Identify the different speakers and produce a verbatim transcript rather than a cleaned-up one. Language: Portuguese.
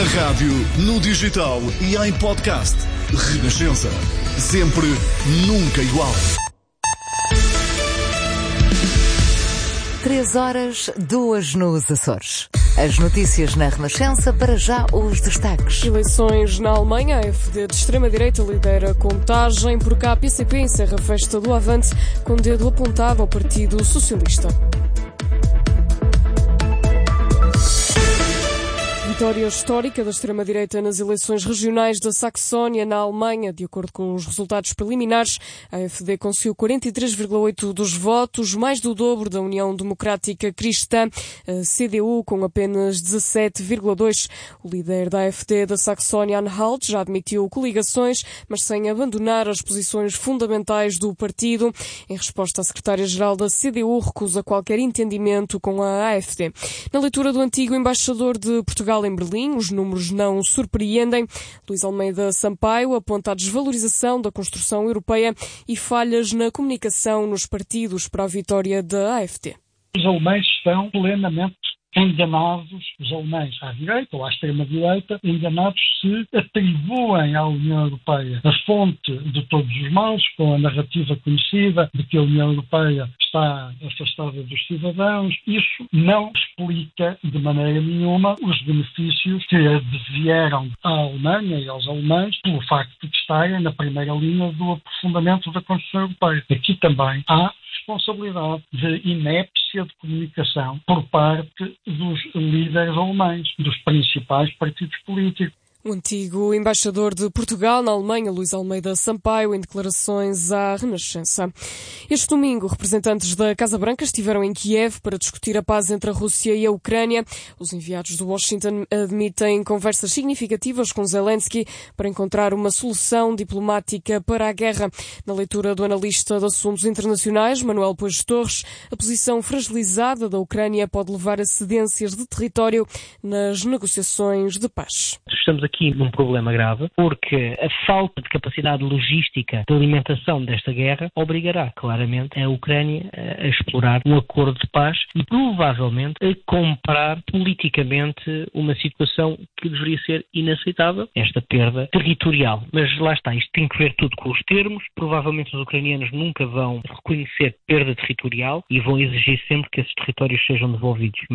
Speaker 1: Na rádio, no digital e em podcast. Renascença. Sempre, nunca igual.
Speaker 2: Três horas, duas nos Açores. As notícias na Renascença, para já os destaques.
Speaker 3: Eleições na Alemanha. A F D de extrema-direita lidera a contagem. Por cá, a P C P encerra a festa do Avante com o dedo apontado ao Partido Socialista. Vitória histórica da extrema-direita nas eleições regionais da Saxónia, na Alemanha. De acordo com os resultados preliminares, a A F D conseguiu quarenta e três vírgula oito por cento dos votos, mais do dobro da União Democrática Cristã, a C D U, com apenas dezassete vírgula dois por cento. O líder da A F D da Saxónia-Anhalt já admitiu coligações, mas sem abandonar as posições fundamentais do partido. Em resposta, a secretária-geral da C D U recusa qualquer entendimento com a A F D. Na leitura do antigo embaixador de Portugal em Berlim, os números não surpreendem. Luís Almeida Sampaio aponta a desvalorização da construção europeia e falhas na comunicação nos partidos para a vitória da A F D.
Speaker 4: Os alemães estão plenamente enganados, os alemães à direita ou à extrema-direita, enganados se atribuem à União Europeia a fonte de todos os males, com a narrativa conhecida de que a União Europeia está afastada dos cidadãos. Isso não explica de maneira nenhuma os benefícios que advieram à Alemanha e aos alemães pelo facto de estarem na primeira linha do aprofundamento da Constituição Europeia. Aqui também há responsabilidade de inépcia de comunicação por parte dos líderes alemães, dos principais partidos políticos.
Speaker 3: O antigo embaixador de Portugal na Alemanha, Luís Almeida Sampaio, em declarações à Renascença. Este domingo, representantes da Casa Branca estiveram em Kiev para discutir a paz entre a Rússia e a Ucrânia. Os enviados de Washington admitem conversas significativas com Zelensky para encontrar uma solução diplomática para a guerra. Na leitura do analista de assuntos internacionais, Manuel Pois Torres, a posição fragilizada da Ucrânia pode levar a cedências de território nas negociações de paz.
Speaker 5: Estamos aqui num problema grave, porque a falta de capacidade logística de alimentação desta guerra obrigará claramente a Ucrânia a explorar um acordo de paz e provavelmente a comprar politicamente uma situação que deveria ser inaceitável, esta perda territorial. Mas lá está, isto tem que ver tudo com os termos. Provavelmente os ucranianos nunca vão reconhecer perda territorial e vão exigir sempre que esses territórios sejam devolvidos.